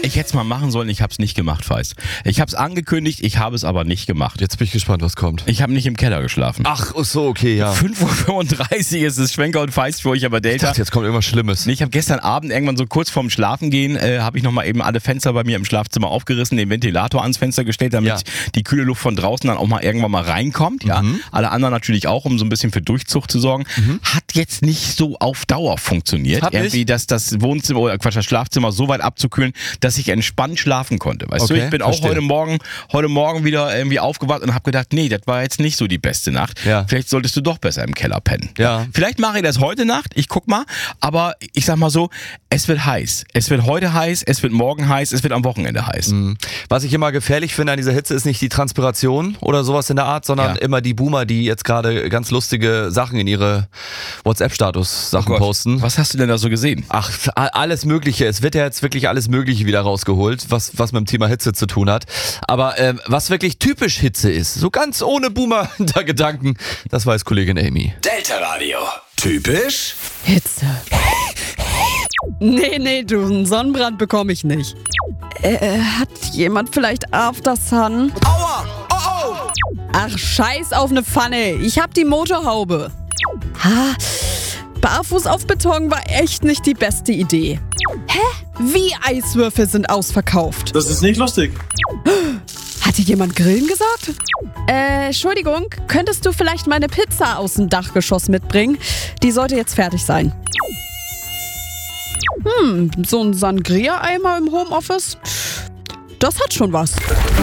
Ich hätte es mal machen sollen, ich habe es nicht gemacht, Feist. Ich habe es angekündigt, ich habe es aber nicht gemacht. Jetzt bin ich gespannt, was kommt. Ich habe nicht im Keller geschlafen. Ach, so, okay, ja. 5:35 Uhr ist es Schwenker und Feist für euch, aber Delta. Ich dachte, jetzt kommt irgendwas Schlimmes. Nee, ich habe gestern Abend irgendwann so kurz vorm Schlafengehen, habe ich nochmal eben alle Fenster bei mir im Schlafzimmer aufgerissen, den Ventilator ans Fenster gestellt, damit die kühle Luft von draußen dann auch mal irgendwann mal reinkommt. Ja. Alle anderen natürlich auch, um so ein bisschen für Durchzug zu sorgen. Hat jetzt nicht so auf Dauer funktioniert. Hat irgendwie nicht? das Wohnzimmer oder Quatsch, das Schlafzimmer so weit abzukühlen, dass ich entspannt schlafen konnte. Weißt du, ich bin auch heute Morgen wieder irgendwie aufgewacht und habe gedacht, nee, das war jetzt nicht so die beste Nacht. Ja. Vielleicht solltest du doch besser im Keller pennen. Ja. Vielleicht mache ich das heute Nacht, ich guck mal, aber ich sag mal so, es wird heiß. Es wird heute heiß, es wird morgen heiß, es wird am Wochenende heiß. Was ich immer gefährlich finde an dieser Hitze ist nicht die Transpiration oder sowas in der Art, sondern immer die Boomer, die jetzt gerade ganz lustige Sachen in ihre WhatsApp-Status-Sachen posten. Was hast du denn da so gesehen? Ach, alles Mögliche. Es wird ja jetzt wirklich alles Mögliche wieder rausgeholt, was mit dem Thema Hitze zu tun hat. Aber was wirklich typisch Hitze ist, so ganz ohne Boomer-Hintergedanken, das weiß Kollegin Amy. Delta Radio. Typisch Hitze. Nee, du, einen Sonnenbrand bekomme ich nicht. Hat jemand vielleicht Aftersun? Aua! Oh! Ach, scheiß auf eine Pfanne. Ich hab die Motorhaube. Barfuß auf Beton war echt nicht die beste Idee. Hä? Wie Eiswürfel sind ausverkauft? Das ist nicht lustig. Hatte jemand Grillen gesagt? Entschuldigung, könntest du vielleicht meine Pizza aus dem Dachgeschoss mitbringen? Die sollte jetzt fertig sein. So ein Sangria-Eimer im Homeoffice? Das hat schon was.